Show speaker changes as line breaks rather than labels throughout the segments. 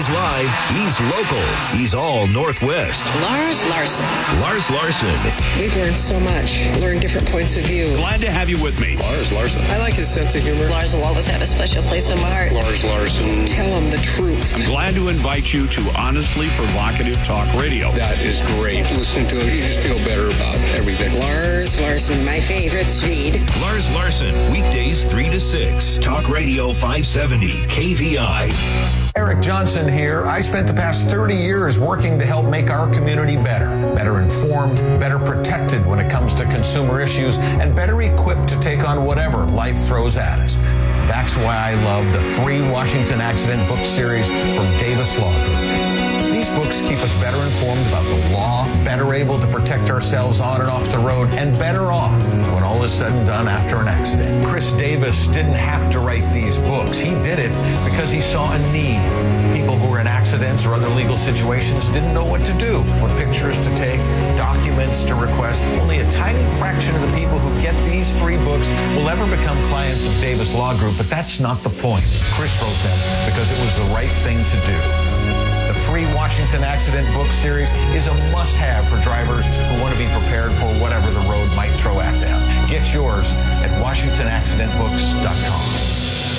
He's live. He's local. He's all Northwest.
Lars Larson.
Lars Larson.
We've learned so much. Learned different points of view.
Glad to have you with me.
Lars Larson. I like his sense of humor.
Lars will always have a special place in my heart.
Lars Larson.
Tell him the truth.
I'm glad to invite you to Honestly Provocative Talk Radio.
That is great. Listen to it. You just feel better about everything.
Lars Larson, my favorite speed.
Lars Larson, weekdays 3 to 6. Talk Radio 570 KVI.
Eric Johnson here. I spent the past 30 years working to help make our community better informed, better protected when it comes to consumer issues, and better equipped to take on whatever life throws at us. That's why I love the free Washington Accident book series from Davis Law Group. These books keep us better informed about the law, better able to protect ourselves on and off the road, and better off when all is said and done after an accident. Chris Davis didn't have to write these books. He did it because he saw a need. People who were in accidents or other legal situations didn't know what to do, what pictures to take, documents to request. Only a tiny fraction of the people who get these free books will ever become clients of Davis Law Group, but that's not the point. Chris wrote them because it was the right thing to do. The free Washington Accident book series is a must-have for drivers who want to be prepared for whatever the road might throw at them. Get yours at WashingtonAccidentBooks.com.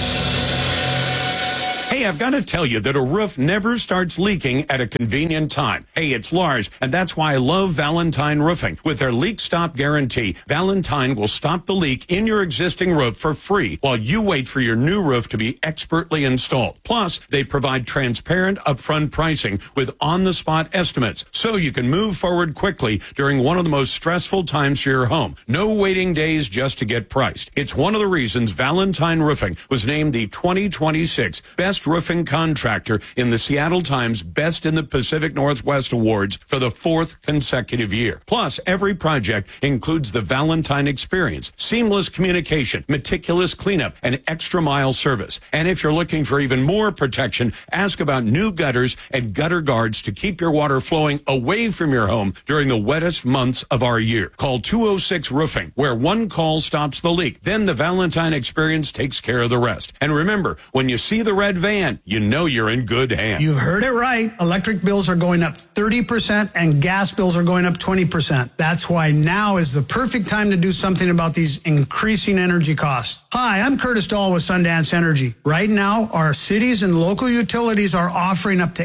Hey, I've got to tell you that a roof never starts leaking at a convenient time. Hey, it's Lars, and that's why I love Valentine Roofing. With their leak stop guarantee, Valentine will stop the leak in your existing roof for free while you wait for your new roof to be expertly installed. Plus, they provide transparent upfront pricing with on-the-spot estimates, so you can move forward quickly during one of the most stressful times for your home. No waiting days just to get priced. It's one of the reasons Valentine Roofing was named the 2026 Best Roofing Contractor in the Seattle Times Best in the Pacific Northwest Awards for the 4th consecutive year. Plus, every project includes the Valentine experience, seamless communication, meticulous cleanup, and extra mile service. And if you're looking for even more protection, ask about new gutters and gutter guards to keep your water flowing away from your home during the wettest months of our year. Call 206 Roofing, where one call stops the leak. Then the Valentine experience takes care of the rest. And remember, when you see the red van, you know you're in good hands.
You've heard it right. Electric bills are going up 30% and gas bills are going up 20%. That's why now is the perfect time to do something about these increasing energy costs. Hi, I'm Curtis Dahl with Sundance Energy. Right now, our cities and local utilities are offering up to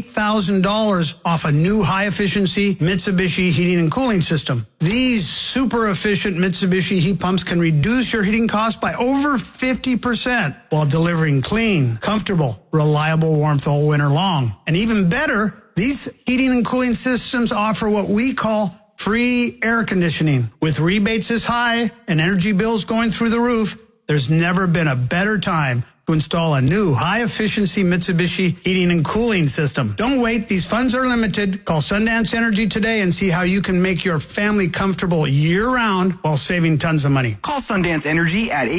$8,000 off a new high-efficiency Mitsubishi heating and cooling system. These super efficient Mitsubishi heat pumps can reduce your heating costs by over 50% while delivering clean, comfortable, reliable warmth all winter long. And even better, these heating and cooling systems offer what we call free air conditioning. With rebates this high and energy bills going through the roof, there's never been a better time to install a new high-efficiency Mitsubishi heating and cooling system. Don't wait. These funds are limited. Call Sundance Energy today and see how you can make your family comfortable year-round while saving tons of money.
Call Sundance Energy at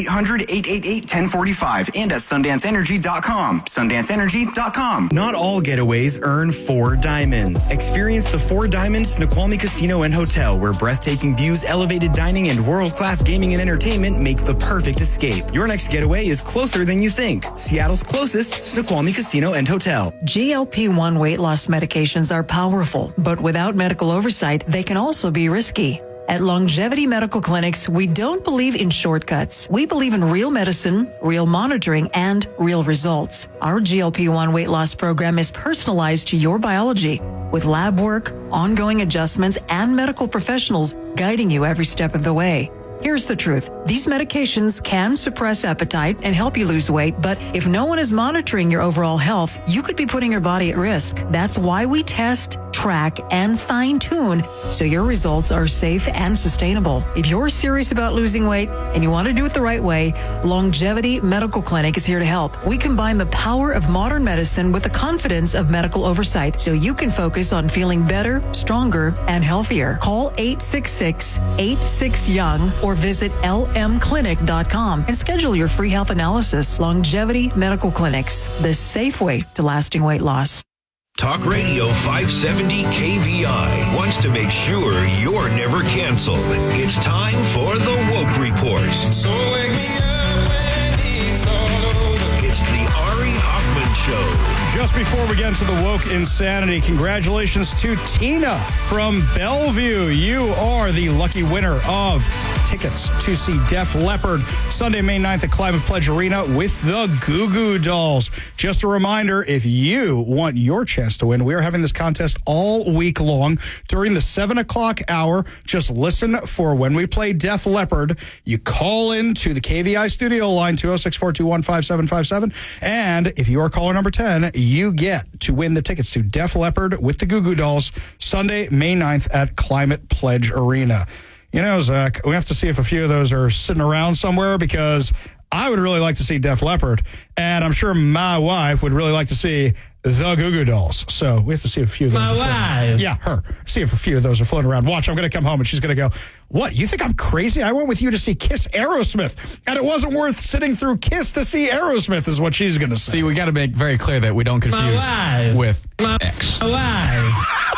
800-888-1045 and at SundanceEnergy.com. SundanceEnergy.com.
Not all getaways earn 4 diamonds. Experience the 4 Diamonds Snoqualmie Casino and Hotel, where breathtaking views, elevated dining, and world-class gaming and entertainment make the perfect escape. Your next getaway is closer than you think. Seattle's closest Snoqualmie Casino and Hotel.
GLP-1 weight loss medications are powerful, but without medical oversight, they can also be risky. At Longevity Medical Clinics, we don't believe in shortcuts. We believe in real medicine, real monitoring, and real results. Our GLP-1 weight loss program is personalized to your biology, with lab work, ongoing adjustments, and medical professionals guiding you every step of the way. Here's the truth. These medications can suppress appetite and help you lose weight, but if no one is monitoring your overall health, you could be putting your body at risk. That's why we test, track, and fine-tune so your results are safe and sustainable. If you're serious about losing weight and you want to do it the right way, Longevity Medical Clinic is here to help. We combine the power of modern medicine with the confidence of medical oversight so you can focus on feeling better, stronger, and healthier. Call 866-86-YOUNG or visit lmclinic.com and schedule your free health analysis. Longevity Medical Clinics, the safe way to lasting weight loss.
Talk Radio 570 KVI wants to make sure you're never canceled. It's time for the Woke Report.
So wake me up when it's all over.
It's the Ari Hoffman Show.
Just before we get into the woke insanity, congratulations to Tina from Bellevue. You are the lucky winner of tickets to see Def Leppard Sunday, May 9th at Climate Pledge Arena with the Goo Goo Dolls. Just a reminder, if you want your chance to win, we are having this contest all week long during the 7 o'clock hour. Just listen for when we play Def Leppard. You call in to the KVI studio line 206-421-5757. And if you are caller number 10, you get to win the tickets to Def Leppard with the Goo Goo Dolls Sunday, May 9th at Climate Pledge Arena. You know, Zach, we have to see if a few of those are sitting around somewhere because I would really like to see Def Leppard, and I'm sure my wife would really like to see the Goo Goo Dolls. So we have to see if a few of those
My wife?
Yeah, her. See if a few of those are floating around. Watch, I'm going to come home, and she's going to go, what, you think I'm crazy? I went with you to see Kiss Aerosmith, and it wasn't worth sitting through Kiss to see Aerosmith is what she's going to say.
See, we got to make very clear that we don't confuse with X.
My wife.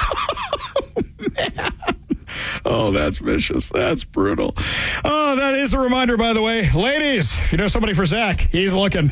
Man. Oh, that's vicious. That's brutal. Oh, that is a reminder, by the way. Ladies, if you know somebody for Zach, he's looking.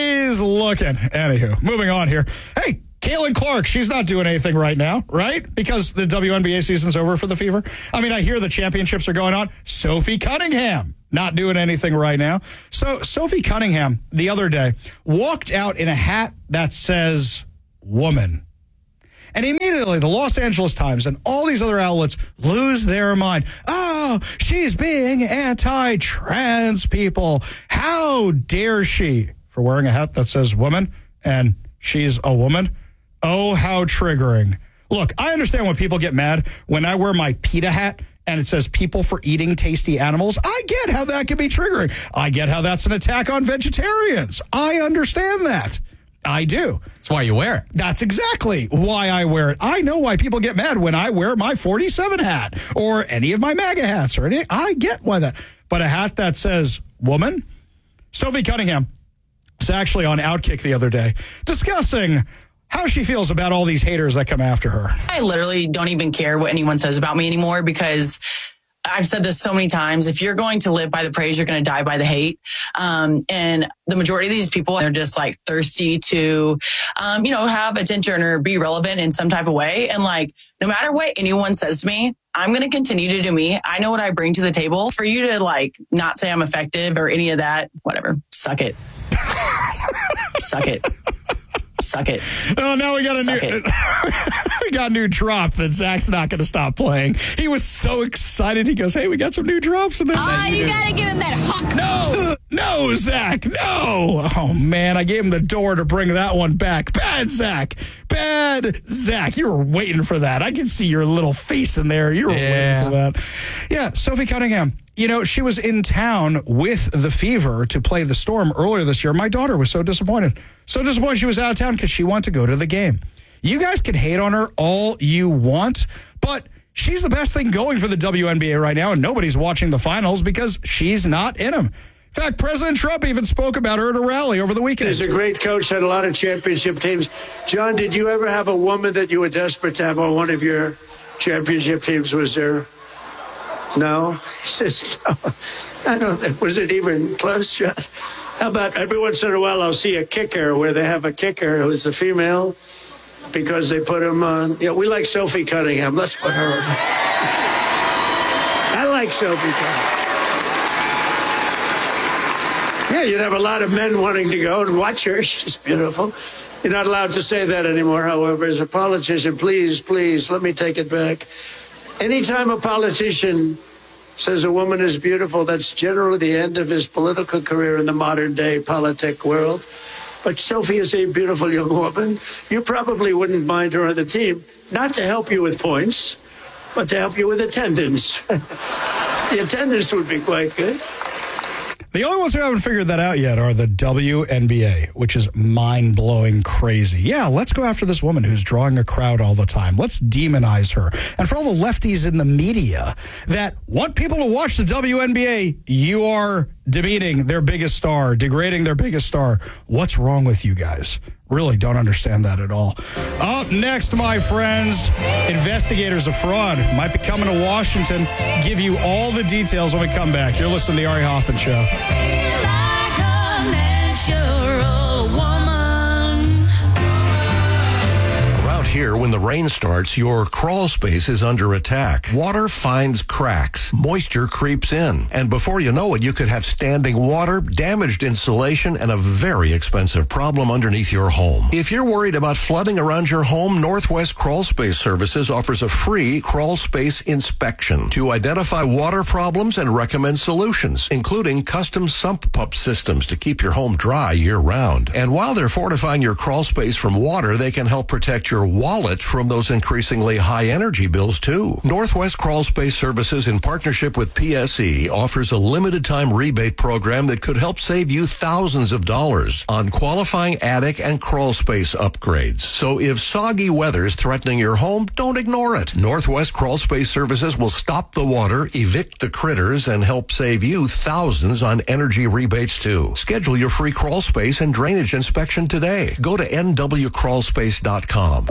Anywho, moving on here. Hey, Caitlin Clark, she's not doing anything right now, right? Because the WNBA season's over for the Fever. I mean, I hear the championships are going on. Sophie Cunningham, not doing anything right now. So Sophie Cunningham, the other day, walked out in a hat that says woman. And immediately the Los Angeles Times and all these other outlets lose their mind. Oh, she's being anti-trans people. How dare she for wearing a hat that says woman and she's a woman? Oh, how triggering. Look, I understand when people get mad when I wear my PETA hat and it says people for eating tasty animals. I get how that can be triggering. I get how that's an attack on vegetarians. I understand that. I do.
That's why you wear it.
That's exactly why I wear it. I know why people get mad when I wear my 47 hat or any of my MAGA hats or any. I get why that. But a hat that says woman? Sophie Cunningham was actually on Outkick the other day discussing how she feels about all these haters that come after her.
I literally don't even care what anyone says about me anymore because I've said this so many times. If you're going to live by the praise, you're going to die by the hate. And the majority of these people are just like thirsty to, have attention or be relevant in some type of way. And like, no matter what anyone says to me, I'm going to continue to do me. I know what I bring to the table. For you to like not say I'm effective or any of that, whatever. Suck it. Suck it. Suck it.
Oh, now we got a new drop that Zach's not going to stop playing. He was so excited. He goes, hey, we got some new drops. And then
you got to give him that hawk.
No, Zach, no. Oh, man, I gave him the door to bring that one back. Bad Zach. You were waiting for that. I can see your little face in there. You were waiting for that. Yeah, Sophie Cunningham. You know, she was in town with the Fever to play the Storm earlier this year. My daughter was so disappointed. So disappointed she was out of town because she wanted to go to the game. You guys can hate on her all you want, but she's the best thing going for the WNBA right now, and nobody's watching the finals because she's not in them. In fact, President Trump even spoke about her at a rally over the weekend.
He's a great coach, had a lot of championship teams. John, did you ever have a woman that you were desperate to have on one of your championship teams? Was there? No? He says, no. I don't think. Was it even close, John? How about every once in a while I'll see a kicker where they have a kicker who's a female because they put him on. Yeah, we like Sophie Cunningham. Let's put her on. I like Sophie Cunningham. Yeah, you'd have a lot of men wanting to go and watch her. She's beautiful. You're not allowed to say that anymore, however. As a politician, please, let me take it back. Anytime a politician says a woman is beautiful, that's generally the end of his political career in the modern day politic world. But Sophie is a beautiful young woman. You probably wouldn't mind her on the team, not to help you with points, but to help you with attendance. The attendance would be quite good.
The only ones who haven't figured that out yet are the WNBA, which is mind-blowing crazy. Yeah, let's go after this woman who's drawing a crowd all the time. Let's demonize her. And for all the lefties in the media that want people to watch the WNBA, you are demeaning their biggest star, degrading their biggest star. What's wrong with you guys? Really don't understand that at all. Up next, my friends, investigators of fraud might be coming to Washington. Give you all the details when we come back. You're listening to the Ari Hoffman Show.
when the rain starts, your crawl space is under attack. Water finds cracks. Moisture creeps in. And before you know it, you could have standing water, damaged insulation, and a very expensive problem underneath your home. If you're worried about flooding around your home, Northwest Crawl Space Services offers a free crawl space inspection to identify water problems and recommend solutions, including custom sump pump systems to keep your home dry year-round. And while they're fortifying your crawl space from water, they can help protect your wallet from those increasingly high energy bills, too. Northwest Crawl Space Services, in partnership with PSE, offers a limited-time rebate program that could help save you thousands of dollars on qualifying attic and crawl space upgrades. So if soggy weather's threatening your home, don't ignore it. Northwest Crawl Space Services will stop the water, evict the critters, and help save you thousands on energy rebates, too. Schedule your free crawl space and drainage inspection today. Go to nwcrawlspace.com.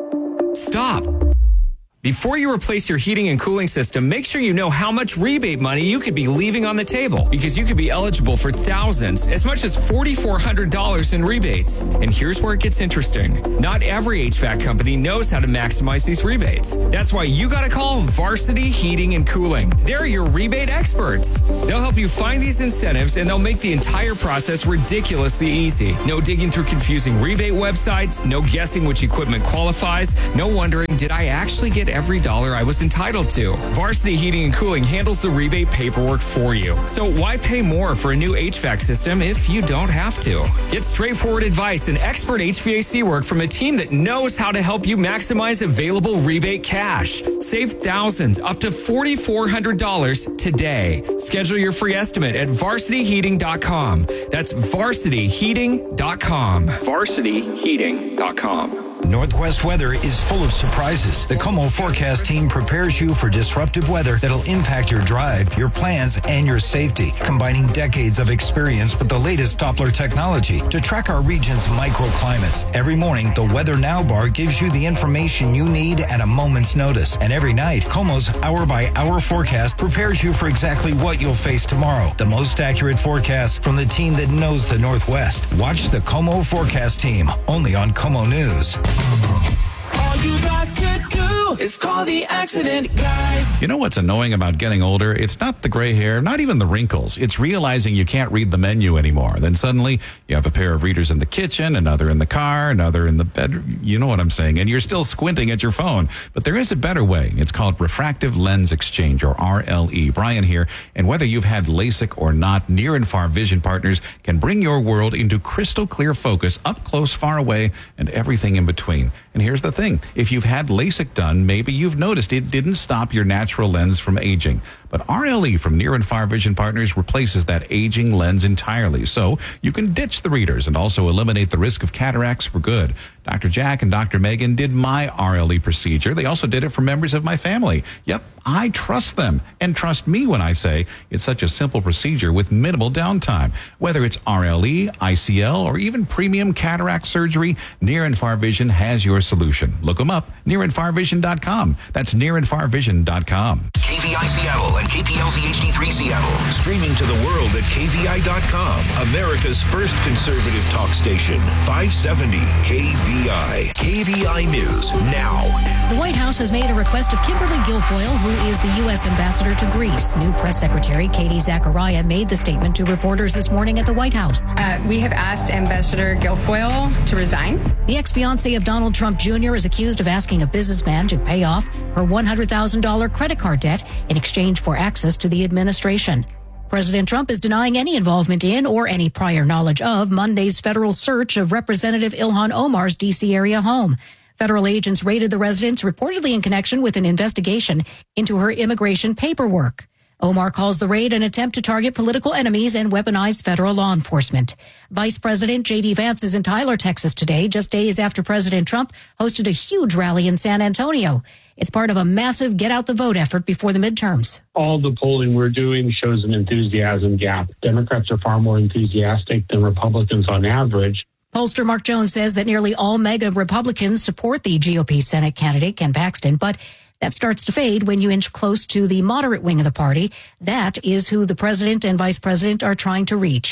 Stop. Before you replace your heating and cooling system, make sure you know how much rebate money you could be leaving on the table, because you could be eligible for thousands, as much as $4,400 in rebates. And here's where it gets interesting. Not every HVAC company knows how to maximize these rebates. That's why you got to call Varsity Heating and Cooling. They're your rebate experts. They'll help you find these incentives, and they'll make the entire process ridiculously easy. No digging through confusing rebate websites, no guessing which equipment qualifies, no wondering, did I actually get every dollar I was entitled to? Varsity Heating and Cooling handles the rebate paperwork for you. So why pay more for a new HVAC system if you don't have to? Get straightforward advice and expert HVAC work from a team that knows how to help you maximize available rebate cash. Save thousands, up to $4,400 today. Schedule your free estimate at varsityheating.com. That's varsityheating.com.
varsityheating.com. Northwest weather is full of surprises. The Como Forecast team prepares you for disruptive weather that'll impact your drive, your plans, and your safety, combining decades of experience with the latest Doppler technology to track our region's microclimates. Every morning, the Weather Now bar gives you the information you need at a moment's notice. And every night, Como's hour-by-hour forecast prepares you for exactly what you'll face tomorrow. The most accurate forecast from the team that knows the Northwest. Watch the Como Forecast team, only on Como News.
All you got to do is call the accident guys.
You know what's annoying about getting older? It's not the gray hair, not even the wrinkles. It's realizing you can't read the menu anymore. Then suddenly you have a pair of readers in the kitchen, another in the car, another in the bedroom. You know what I'm saying? And you're still squinting at your phone. But there is a better way. It's called Refractive Lens Exchange, or RLE. Brian here. And whether you've had LASIK or not, Near and Far Vision Partners can bring your world into crystal clear focus, up close, far away, and everything in between. And here's the thing. If you've had LASIK done, maybe you've noticed it didn't stop your natural lens from aging. But RLE from Near and Far Vision Partners replaces that aging lens entirely. So you can ditch the readers and also eliminate the risk of cataracts for good. Dr. Jack and Dr. Megan did my RLE procedure. They also did it for members of my family. Yep, I trust them. And trust me when I say it's such a simple procedure with minimal downtime. Whether it's RLE, ICL, or even premium cataract surgery, Near and Far Vision has your solution. Look them up, nearandfarvision.com. That's nearandfarvision.com.
KVI Seattle and KPLZ HD3 Seattle. Streaming to the world at KVI.com. America's first conservative talk station. 570 KVI. KVI News now.
The White House has made a request of Kimberly Guilfoyle, who is the U.S. ambassador to Greece. New press secretary Katie Zachariah made the statement to reporters this morning at the White House.
We have asked Ambassador Guilfoyle to resign.
The ex-fiancé of Donald Trump Jr. is accused of asking a businessman to pay off her $100,000 credit card debt in exchange for access to the administration. President Trump is denying any involvement in or any prior knowledge of Monday's federal search of Representative Ilhan Omar's D.C. area home. Federal agents raided the residence reportedly in connection with an investigation into her immigration paperwork. Omar calls the raid an attempt to target political enemies and weaponize federal law enforcement. Vice President J.D. Vance is in Tyler, Texas today, just days after President Trump hosted a huge rally in San Antonio. It's part of a massive get-out-the-vote effort before the midterms.
All the polling we're doing shows an enthusiasm gap. Democrats are far more enthusiastic than Republicans on average.
Pollster Mark Jones says that nearly all mega Republicans support the GOP Senate candidate, Ken Paxton, but that starts to fade when you inch close to the moderate wing of the party. That is who the president and vice president are trying to reach.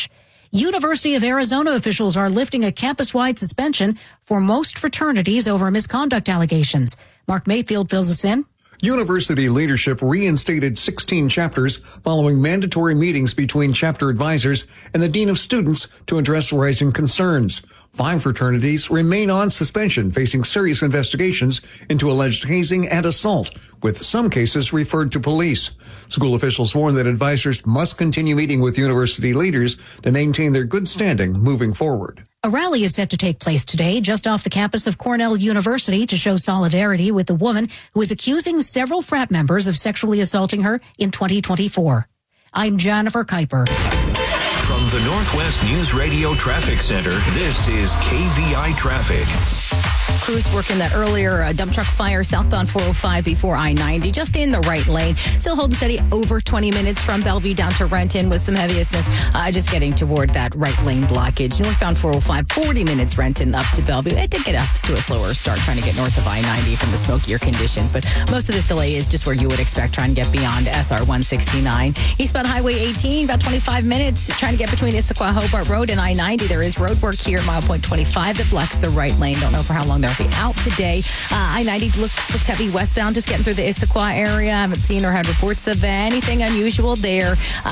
University of Arizona officials are lifting a campus-wide suspension for most fraternities over misconduct allegations. Mark Mayfield fills us in.
University leadership reinstated 16 chapters following mandatory meetings between chapter advisors and the dean of students to address rising concerns. 5 fraternities remain on suspension, facing serious investigations into alleged hazing and assault, with some cases referred to police. School officials warn that advisors must continue meeting with university leaders to maintain their good standing moving forward.
A rally is set to take place today just off the campus of Cornell University to show solidarity with the woman who is accusing several frat members of sexually assaulting her in 2024. I'm Jennifer Kuiper.
From the Northwest News Radio Traffic Center, this is KVI Traffic.
Crews working that earlier dump truck fire southbound 405 before I-90, just in the right lane. Still holding steady over 20 minutes from Bellevue down to Renton with some heaviousness just getting toward that right lane blockage. Northbound 405, 40 minutes Renton up to Bellevue. It did get off to a slower start trying to get north of I-90 from the smokier conditions, but most of this delay is just where you would expect trying to get beyond SR 169. Eastbound Highway 18, about 25 minutes trying to get between Issaquah Hobart Road and I-90. There is road work here, mile point 25 that blocks the right lane. Don't know for how long they'll be out today. I-90 looks heavy westbound, just getting through the Issaquah area. I haven't seen or had reports of anything unusual there.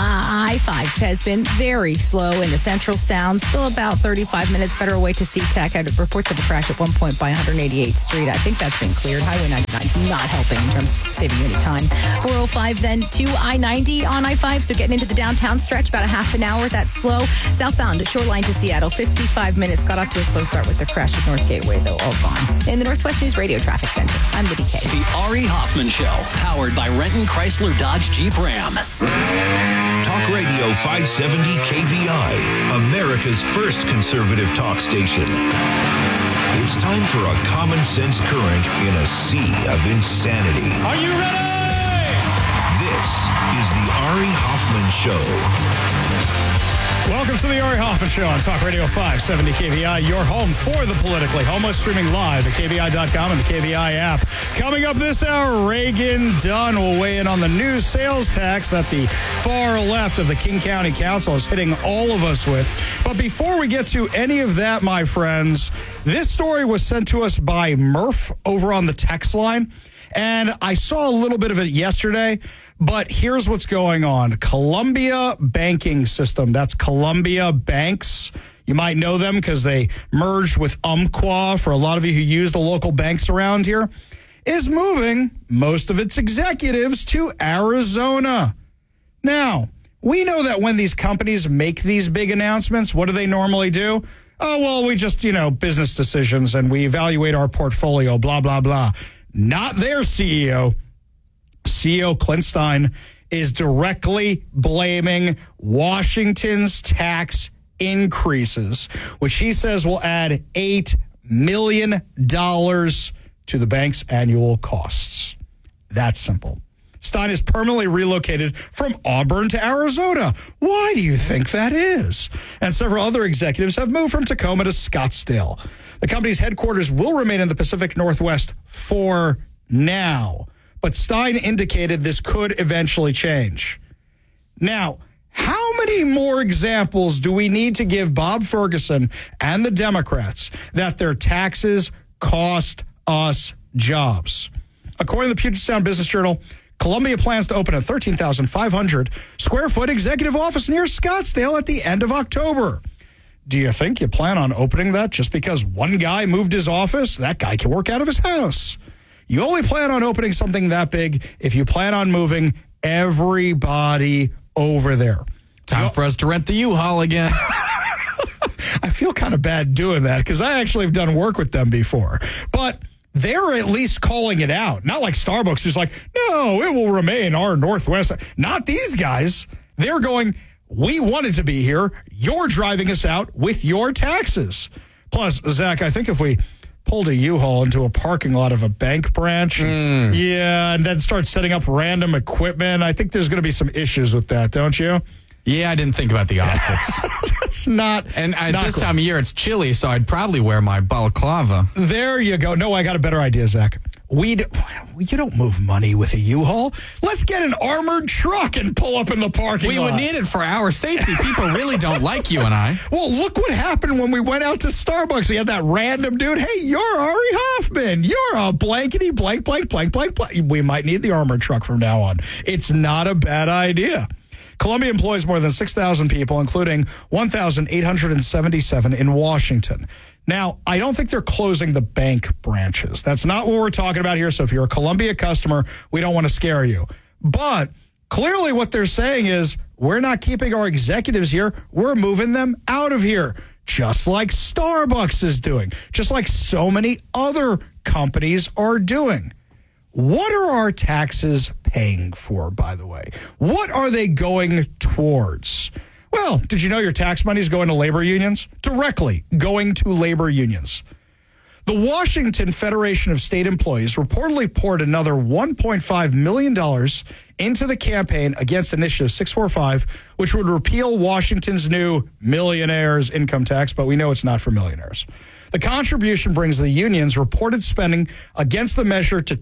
I-5 has been very slow in the Central Sound. Still about 35 minutes federal way to SeaTac. I had reports of a crash at one point by 188th Street. I think that's been cleared. Highway 99 is not helping in terms of saving you any time. 405 then to I-90 on I-5. So getting into the downtown stretch, about a half an hour. That's slow. Southbound Shoreline to Seattle, 55 minutes. Got off to a slow start with the crash at North Gateway, though, all gone. In the Northwest News Radio Traffic Center, I'm Libby Kay.
The Ari Hoffman Show, powered by Renton Chrysler Dodge Jeep Ram.
Talk Radio 570 KVI, America's first conservative talk station. It's time for a common sense current in a sea of insanity.
Are you ready?
This is the Ari Hoffman Show.
Welcome to the Ari Hoffman Show on Talk Radio 570 KVI, your home for the politically homeless, streaming live at KVI.com and the KVI app. Coming up this hour, Reagan Dunn will weigh in on the new sales tax that the far left of the King County Council is hitting all of us with. But before we get to any of that, my friends, this story was sent to us by Murph over on the text line. And I saw a little bit of it yesterday, but here's what's going on. Columbia Banking System, that's Columbia Banks. You might know them because they merged with Umpqua, for a lot of you who use the local banks around here, is moving most of its executives to Arizona. Now, we know that when these companies make these big announcements, what do they normally do? Oh, well, we just, business decisions and we evaluate our portfolio, blah, blah, blah. Not their CEO. CEO Clint Stein is directly blaming Washington's tax increases, which he says will add $8 million to the bank's annual costs. That's simple. Stein is permanently relocated from Auburn to Arizona. Why do you think that is? And several other executives have moved from Tacoma to Scottsdale. The company's headquarters will remain in the Pacific Northwest for now, but Stein indicated this could eventually change. Now, how many more examples do we need to give Bob Ferguson and the Democrats that their taxes cost us jobs? According to the Puget Sound Business Journal, Columbia plans to open a 13,500 square foot executive office near Scottsdale at the end of October. Do you think you plan on opening that just because one guy moved his office? That guy can work out of his house. You only plan on opening something that big if you plan on moving everybody over there.
Time for us to rent the U-Haul again.
I feel kind of bad doing that because I actually have done work with them before. But they're at least calling it out. Not like Starbucks who's like, no, it will remain our Northwest. Not these guys. They're going, we wanted to be here. You're driving us out with your taxes. Plus, Zach, I think if we pulled a U-Haul into a parking lot of a bank branch, and then start setting up random equipment, I think there's going to be some issues with that, don't you?
Yeah, I didn't think about the optics.
That's not.
And this time of year, it's chilly, so I'd probably wear my balaclava.
There you go. No, I got a better idea, Zach. You don't move money with a U-Haul. Let's get an armored truck and pull up in the parking lot.
We would need it for our safety. People really don't like you and I.
Well, look what happened when we went out to Starbucks. We had that random dude. Hey, you're Ari Hoffman. You're a blankety blank, blank, blank, blank, blank. We might need the armored truck from now on. It's not a bad idea. Columbia employs more than 6,000 people, including 1,877 in Washington. Now, I don't think they're closing the bank branches. That's not what we're talking about here. So if you're a Columbia customer, we don't want to scare you. But clearly what they're saying is we're not keeping our executives here. We're moving them out of here, just like Starbucks is doing, just like so many other companies are doing. What are our taxes paying for, by the way? What are they going towards? Well, did you know your tax money is going to labor unions? Directly going to labor unions. The Washington Federation of State Employees reportedly poured another $1.5 million into the campaign against Initiative 645, which would repeal Washington's new millionaires' income tax, but we know it's not for millionaires. The contribution brings the union's reported spending against the measure to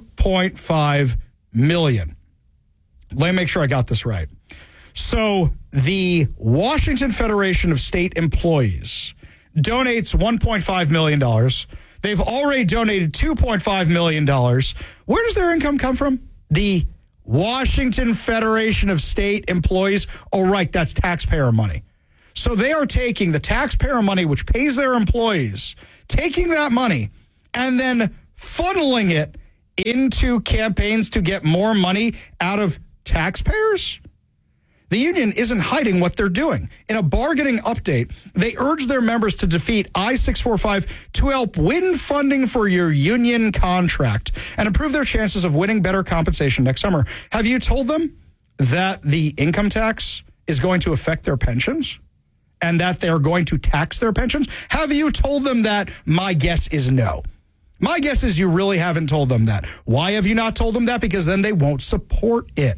$2.5 million. Let me make sure I got this right. So the Washington Federation of State Employees donates $1.5 million. They've already donated $2.5 million. Where does their income come from? The Washington Federation of State Employees. Oh, right, that's taxpayer money. So they are taking the taxpayer money, which pays their employees, taking that money and then funneling it into campaigns to get more money out of taxpayers. The union isn't hiding what they're doing. In a bargaining update, they urge their members to defeat I-645 to help win funding for your union contract and improve their chances of winning better compensation next summer. Have you told them that the income tax is going to affect their pensions and that they're going to tax their pensions? Have you told them that? My guess is no. My guess is you really haven't told them that. Why have you not told them that? Because then they won't support it.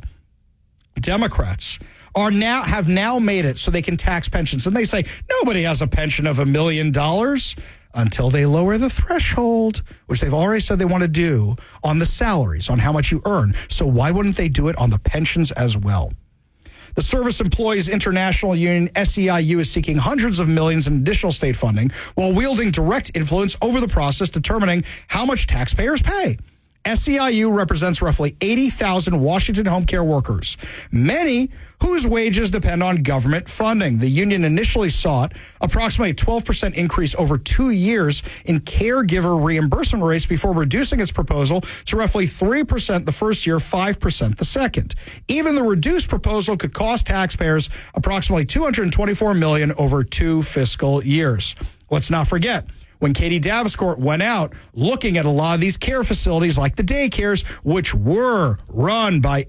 Democrats have now made it so they can tax pensions. And they say nobody has a pension of $1 million until they lower the threshold, which they've already said they want to do on the salaries, on how much you earn. So why wouldn't they do it on the pensions as well? The Service Employees International Union, SEIU, is seeking hundreds of millions in additional state funding while wielding direct influence over the process determining how much taxpayers pay. SEIU represents roughly 80,000 Washington home care workers, many whose wages depend on government funding. The union initially sought approximately a 12% increase over 2 years in caregiver reimbursement rates before reducing its proposal to roughly 3% the first year, 5% the second. Even the reduced proposal could cost taxpayers approximately $224 million over 2 fiscal years. Let's not forget, when Katie Davenport went out looking at a lot of these care facilities like the daycares, which were run by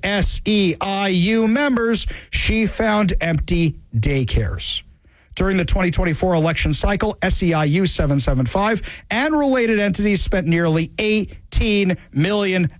SEIU members, she found empty daycares. During the 2024 election cycle, SEIU 775 and related entities spent nearly $18 million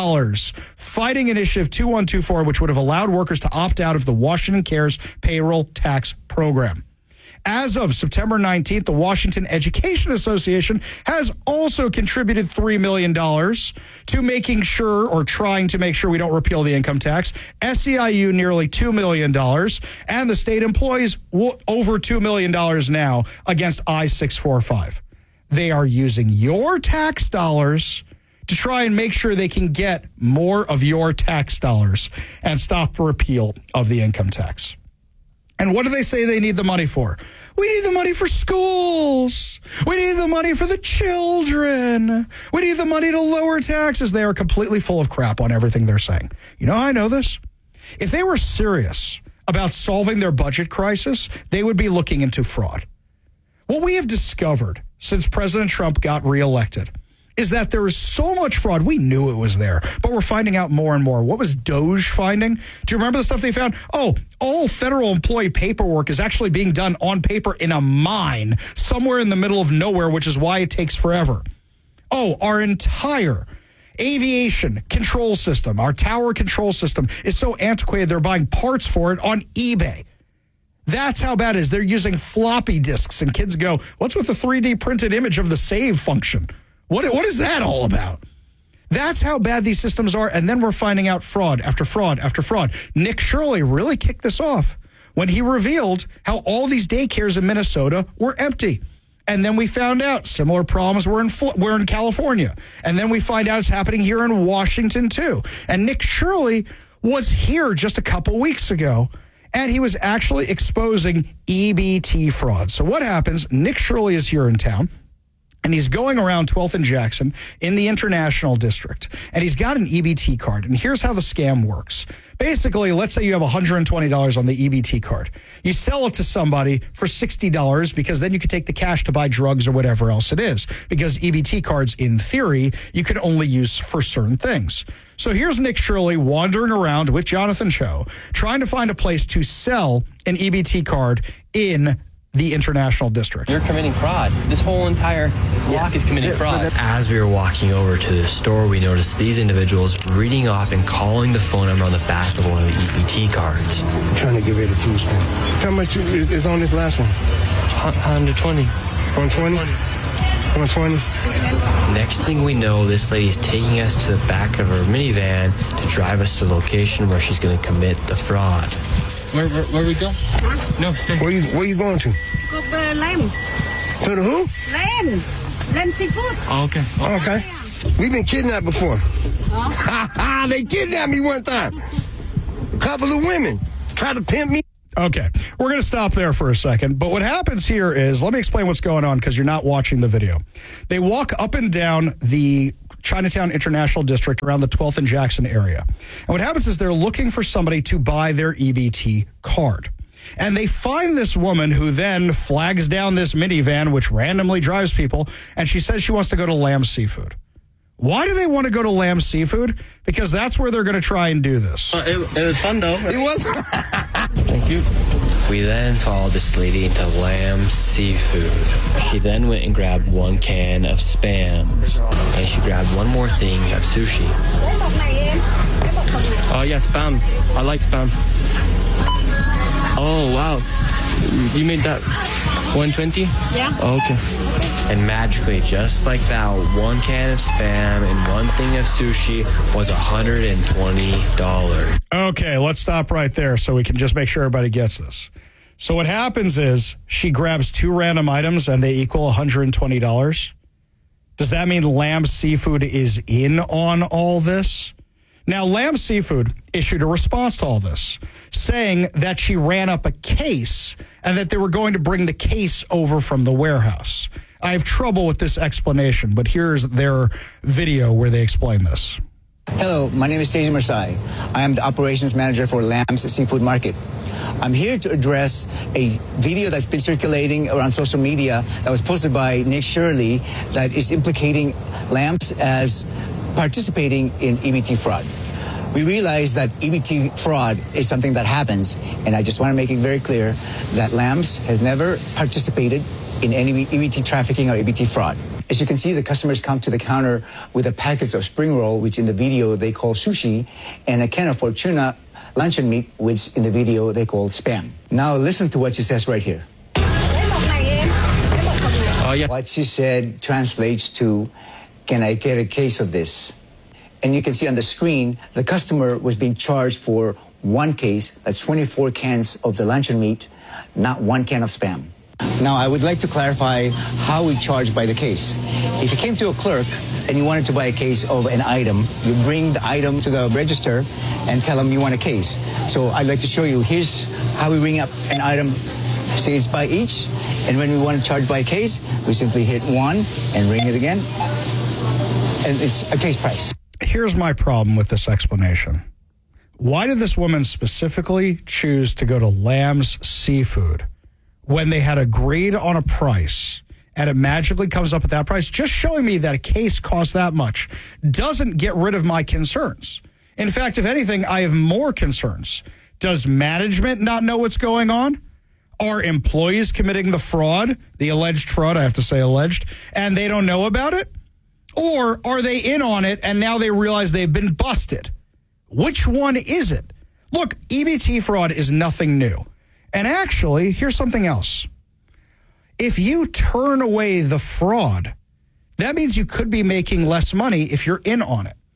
fighting Initiative 2124, which would have allowed workers to opt out of the Washington Cares payroll tax program. As of September 19th, the Washington Education Association has also contributed $3 million to making sure or trying to make sure we don't repeal the income tax. SEIU nearly $2 million, and the state employees over $2 million now against I-645. They are using your tax dollars to try and make sure they can get more of your tax dollars and stop the repeal of the income tax. And what do they say they need the money for? We need the money for schools. We need the money for the children. We need the money to lower taxes. They are completely full of crap on everything they're saying. You know how I know this? If they were serious about solving their budget crisis, they would be looking into fraud. What we have discovered since President Trump got reelected is that there is so much fraud. We knew it was there, but we're finding out more and more. What was DOJ finding? Do you remember the stuff they found? Oh, all federal employee paperwork is actually being done on paper in a mine somewhere in the middle of nowhere, which is why it takes forever. Oh, our entire aviation control system, our tower control system is so antiquated, they're buying parts for it on eBay. That's how bad it is. They're using floppy disks, and kids go, what's with the 3D printed image of the save function? What is that all about? That's how bad these systems are. And then we're finding out fraud after fraud after fraud. Nick Shirley really kicked this off when he revealed how all these daycares in Minnesota were empty. And then we found out similar problems were in California. And then we find out it's happening here in Washington, too. And Nick Shirley was here just a couple weeks ago, and he was actually exposing EBT fraud. So what happens, Nick Shirley is here in town, and he's going around 12th and Jackson in the International District, and he's got an EBT card. And here's how the scam works. Basically, let's say you have $120 on the EBT card. You sell it to somebody for $60 because then you can take the cash to buy drugs or whatever else it is. Because EBT cards, in theory, you can only use for certain things. So here's Nick Shirley wandering around with Jonathan Cho, trying to find a place to sell an EBT card in the International District.
You're committing fraud. This whole entire block is committing fraud. As we were walking over to the store, we noticed these individuals reading off and calling the phone number on the back of one of the EBT cards.
I'm trying to get rid of food stamp. How much is on this last one?
120.
120? 120?
Next thing we know, this lady is taking us to the back of her minivan to drive us to the location where she's going to commit the fraud.
Where we go?
No, stay. Where you going to?
Go to Lamb.
To the who?
Lamb Seafood.
Oh, okay. Oh, okay. We've been kidnapped before.
Huh?
They kidnapped me one time. A couple of women tried to pimp me.
Okay, we're going to stop there for a second. But what happens here is, let me explain what's going on because you're not watching the video. They walk up and down the Chinatown International District around the 12th and Jackson area. And what happens is they're looking for somebody to buy their EBT card. And they find this woman who then flags down this minivan, which randomly drives people, and she says she wants to go to Lamb Seafood. Why do they want to go to Lamb Seafood? Because that's where they're going to try and do this.
It was fun, though.
It was.
Thank you. We then followed this lady into Lamb Seafood. She then went and grabbed one can of Spam. And she grabbed one more thing of sushi. Oh, yeah, Spam. I like Spam. Oh, wow. You made that 120?
Yeah.
Oh, okay. And magically, just like that, one can of Spam and one thing of sushi was $120.
Okay, let's stop right there so we can just make sure everybody gets this. So what happens is she grabs two random items and they equal $120. Does that mean Lamb Seafood is in on all this? Now, Lamb Seafood issued a response to all this, saying that she ran up a case and that they were going to bring the case over from the warehouse. I have trouble with this explanation, but here's their video where they explain this.
Hello, my name is Teji Marsai. I am the operations manager for Lamb's Seafood Market. I'm here to address a video that's been circulating around social media that was posted by Nick Shirley that is implicating Lamb's as participating in EBT fraud. We realize that EBT fraud is something that happens, and I just want to make it very clear that Lamb's has never participated in any EBT trafficking or EBT fraud. As you can see, the customers come to the counter with a package of spring roll, which in the video they call sushi, and a can of Fortuna luncheon meat, which in the video they call Spam. Now listen to what she says right here.
Oh, yeah.
What she said translates to, "Can I get a case of this?" And you can see on the screen, the customer was being charged for one case, that's 24 cans of the luncheon meat, not one can of Spam. Now, I would like to clarify how we charge by the case. If you came to a clerk and you wanted to buy a case of an item, you bring the item to the register and tell them you want a case. So I'd like to show you, here's how we ring up an item. Say it's by each, and when we want to charge by case, we simply hit 1 and ring it again, and it's a case price.
Here's my problem with this explanation. Why did this woman specifically choose to go to Lamb's Seafood when they had agreed on a price and it magically comes up at that price? Just showing me that a case costs that much doesn't get rid of my concerns. In fact, if anything, I have more concerns. Does management not know what's going on? Are employees committing the fraud, the alleged fraud, I have to say alleged, and they don't know about it? Or are they in on it and now they realize they've been busted? Which one is it? Look, EBT fraud is nothing new. And actually, here's something else. If you turn away the fraud, that means you could be making less money if you're in on it.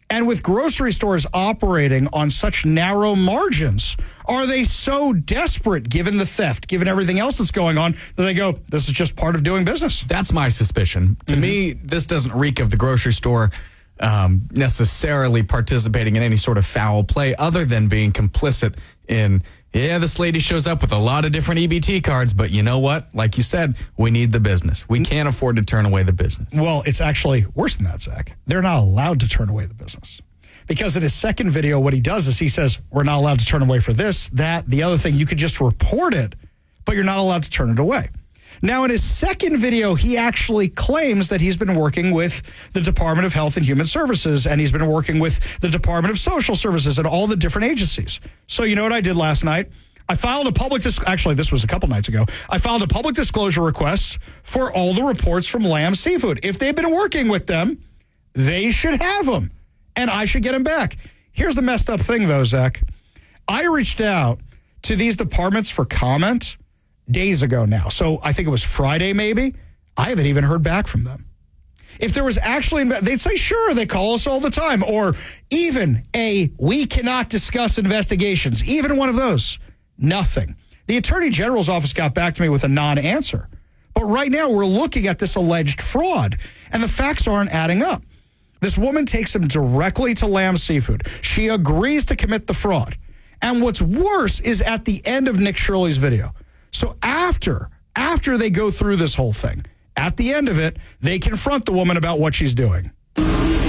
And with grocery stores operating on such narrow margins, are they so desperate, given the theft, given everything else that's going on, that they go, this is just part of doing business?
That's my suspicion. To me, this doesn't reek of the grocery store necessarily participating in any sort of foul play other than being complicit in, this lady shows up with a lot of different EBT cards, but you know what? Like you said, we need the business. We can't afford to turn away the business.
Well, it's actually worse than that, Zach. They're not allowed to turn away the business. Because in his second video, what he does is he says, we're not allowed to turn away for this, that, the other thing. You could just report it, but you're not allowed to turn it away. Now, in his second video, he actually claims that he's been working with the Department of Health and Human Services, and he's been working with the Department of Social Services and all the different agencies. So you know what I did last night? I filed a actually, this was a couple nights ago. I filed a public disclosure request for all the reports from Lamb Seafood. If they've been working with them, they should have them, and I should get them back. Here's the messed up thing, though, Zach. I reached out to these departments for comment days ago now. So I think it was Friday, maybe. I haven't even heard back from them. If there was actually, they'd say, sure, they call us all the time. Or even we cannot discuss investigations. Even one of those. Nothing. The Attorney General's office got back to me with a non-answer. But right now we're looking at this alleged fraud, and the facts aren't adding up. This woman takes him directly to Lamb Seafood. She agrees to commit the fraud. And what's worse is at the end of Nick Shirley's video. So after they go through this whole thing, at the end of it, they confront the woman about what she's doing.
Oh,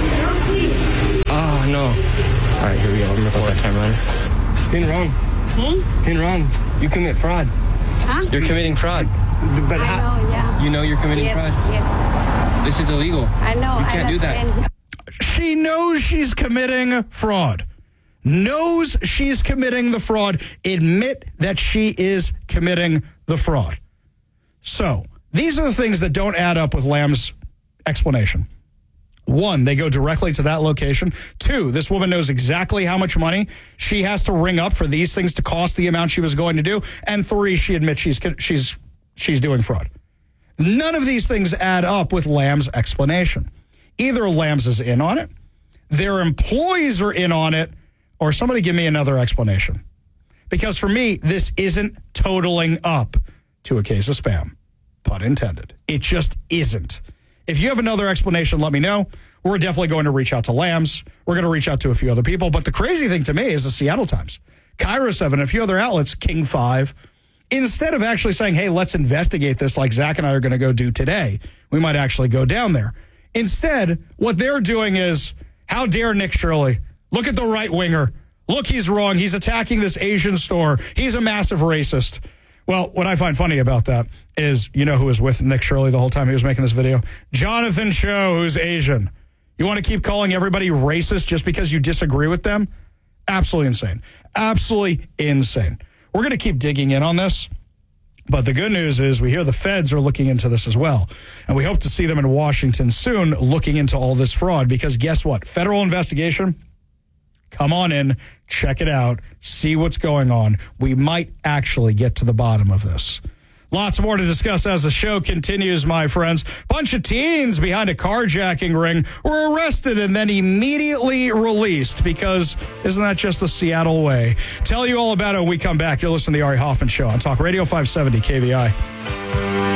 no. All right, here we go. I'm going to put that camera on.
Pin wrong. Pin wrong. You commit fraud.
Huh? You're committing fraud.
But
I know, yeah.
You know you're committing fraud?
Yes.
This is illegal.
I know.
You can't do that.
She knows she's committing fraud. Knows she's committing the fraud. Admit that she is committing the fraud. So, these are the things that don't add up with Lamb's explanation. One, they go directly to that location. Two, this woman knows exactly how much money she has to ring up for these things to cost the amount she was going to do. And three, she admits she's doing fraud. None of these things add up with Lamb's explanation. Either Lamb's is in on it, their employees are in on it, or somebody give me another explanation. Because for me, this isn't totaling up to a case of spam. Pun intended. It just isn't. If you have another explanation, let me know. We're definitely going to reach out to Lamb's. We're going to reach out to a few other people. But the crazy thing to me is the Seattle Times, Cairo 7, a few other outlets, King 5, instead of actually saying, hey, let's investigate this like Zach and I are going to go do today, we might actually go down there. Instead, what they're doing is, how dare Nick Shirley? Look at the right-winger. Look, he's wrong. He's attacking this Asian store. He's a massive racist. Well, what I find funny about that is, you know who was with Nick Shirley the whole time he was making this video? Jonathan Cho, who's Asian. You want to keep calling everybody racist just because you disagree with them? Absolutely insane. Absolutely insane. We're going to keep digging in on this. But the good news is we hear the feds are looking into this as well. And we hope to see them in Washington soon looking into all this fraud. Because guess what? Federal investigation. Come on in, check it out, see what's going on. We might actually get to the bottom of this. Lots more to discuss as the show continues, my friends. Bunch of teens behind a carjacking ring were arrested and then immediately released because isn't that just the Seattle way? Tell you all about it when we come back. You'll listen to the Ari Hoffman Show on Talk Radio 570 KVI.